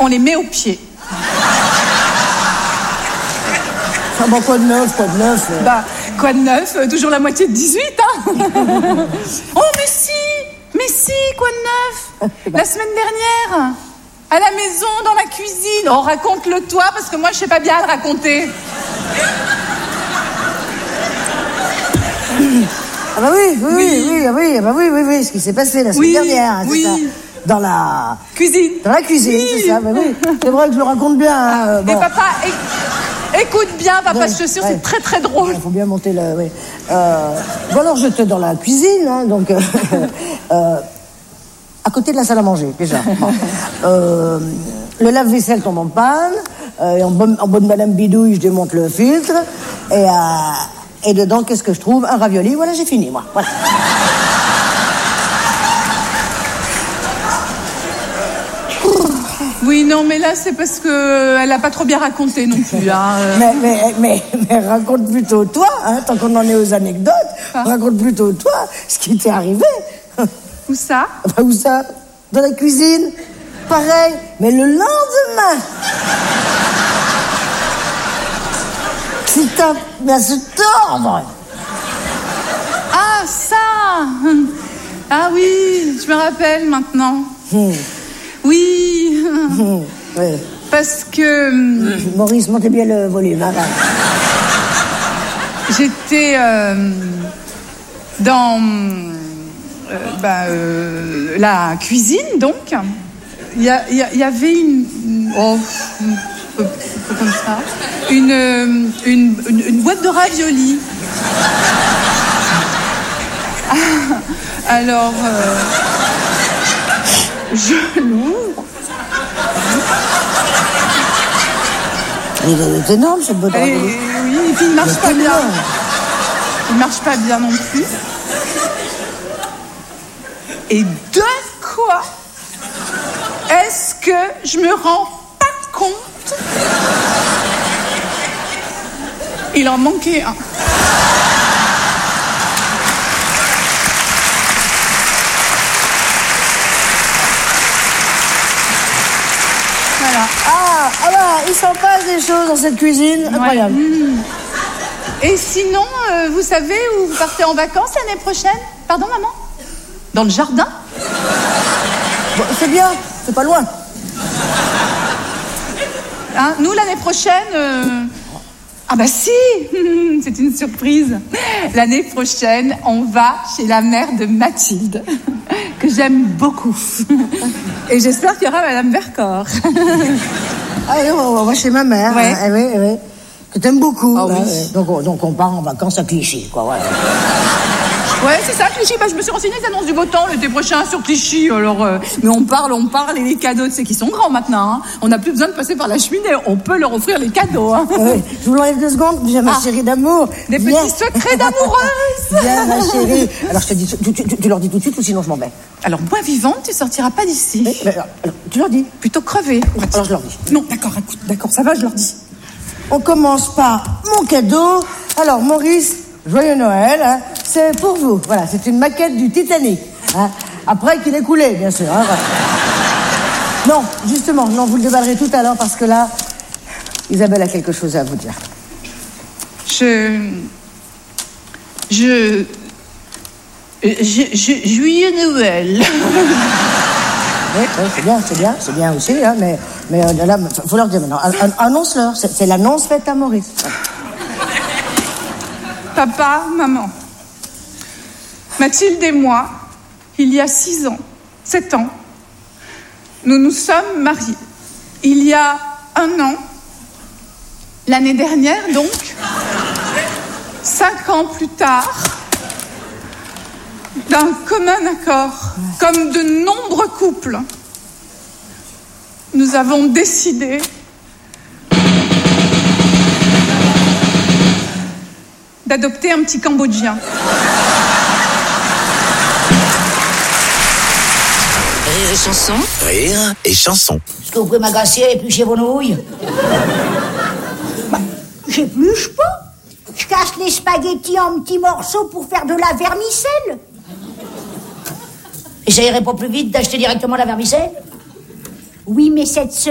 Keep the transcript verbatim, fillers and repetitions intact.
on les met au pied. Ah bon, quoi de neuf, quoi de neuf euh... Bah, quoi de neuf euh, toujours la moitié de dix-huit, hein. Oh, mais si, mais si, quoi de neuf. La semaine dernière, à la maison, dans la cuisine. Oh, raconte-le toi, parce que moi, je sais pas bien le raconter. Ah bah oui, oui, oui, oui, oui, bah oui, oui, oui, ce qui s'est passé la semaine oui, dernière, hein, oui. c'est ça. Dans la... Cuisine. Dans la cuisine, oui. C'est ça, bah oui. C'est vrai que je le raconte bien. Hein, bon. Et papa, é- écoute bien, papa, ouais, je te assure, ouais. c'est très très drôle. Il faut bien monter le... Oui. Euh, bon alors, j'étais dans la cuisine, hein, donc... Euh, euh, à côté de la salle à manger, déjà. euh, le lave-vaisselle tombe en panne, euh, et en bonne, en bonne madame bidouille, je démonte le filtre, et... Euh, Et dedans, qu'est-ce que je trouve? Un ravioli. Voilà, j'ai fini, moi. Voilà. Oui, non, mais là, c'est parce que elle a pas trop bien raconté non plus. Hein. mais, mais, mais, mais raconte plutôt toi, hein, tant qu'on en est aux anecdotes. Ah. Raconte plutôt toi ce qui t'est arrivé. Où ça? Bah, où ça? Dans la cuisine. Pareil. Mais le lendemain... Putain, mais à se tordre. Ah, ça. Ah oui, je me rappelle maintenant. Mmh. Oui. Mmh, oui. Parce que... Mmh. Maurice, montez bien le volume. Hein, j'étais euh, dans euh, bah, euh, la cuisine, donc. Il y, y, y avait une... Oh, comme ça. Une, une, une, une boîte de raviolis. Alors, euh, je l'ouvre. Il est énorme, cette boîte de raviolis. Oui, et puis il marche pas bien. Il marche pas bien non plus. Et de quoi est-ce que je me rends pas compte? Il en manquait un. Voilà. Ah, ah bah, il s'en passe des choses dans cette cuisine. Ouais. Incroyable. Mmh. Et sinon, euh, vous savez où vous partez en vacances l'année prochaine? Pardon, maman? Dans le jardin? Bon, c'est bien, c'est pas loin. Hein, nous, l'année prochaine... Euh... Ah bah si. C'est une surprise. L'année prochaine, on va chez la mère de Mathilde, que j'aime beaucoup. Et j'espère qu'il y aura Madame Vercors. Ah oui, on va chez ma mère. Ouais. Hein, oui, oui. Que t'aimes beaucoup. Ah, oui. Hein, donc, on, donc on part en vacances à Clichy, quoi, voilà. Ouais, c'est ça, Clichy. Bah, je me suis renseignée, les annonces du beau temps l'été prochain sur Clichy. Alors, euh, mais on parle, on parle, et les cadeaux, tu sais qu'ils sont grands maintenant. Hein. On n'a plus besoin de passer par la cheminée. On peut leur offrir les cadeaux. Hein. Oui, je vous l'enlève deux secondes. Viens, ma ah, chérie d'amour. Des Viens. Petits secrets d'amoureuse. Viens, ma chérie. Alors, je te dis, tu, tu, tu leur dis tout de suite ou sinon je m'en vais. Alors, moi vivante, tu sortiras pas d'ici. Oui, alors, alors, tu leur dis. Plutôt crever. Alors, je leur dis. Non, d'accord, écoute, d'accord, ça va, je leur dis. On commence par mon cadeau. Alors, Maurice, joyeux Noël, hein. C'est pour vous. Voilà, c'est une maquette du Titanic. Hein. Après qu'il ait coulé, bien sûr. Hein, voilà. Non, justement, non, vous le déballerez tout à l'heure parce que là, Isabelle a quelque chose à vous dire. Je... Je... Je... je... Joyeux Noël. Oui, oui, c'est bien, c'est bien, c'est bien aussi, hein, mais, mais euh, là, faut leur dire maintenant. Annonce-leur, c'est, c'est l'annonce faite à Maurice. Papa, maman, Mathilde et moi, il y a six ans, sept ans, nous nous sommes mariés. Il y a un an, l'année dernière donc, cinq ans plus tard, d'un commun accord, comme de nombreux couples, nous avons décidé d'adopter un petit Cambodgien. Rire et chanson. Rire et chanson. Est-ce que vous pouvez m'agacer et éplucher vos nouilles? Bah, j'épluche pas. Je casse les spaghettis en petits morceaux pour faire de la vermicelle. Et ça irait pas plus vite d'acheter directement la vermicelle? Oui, mais cette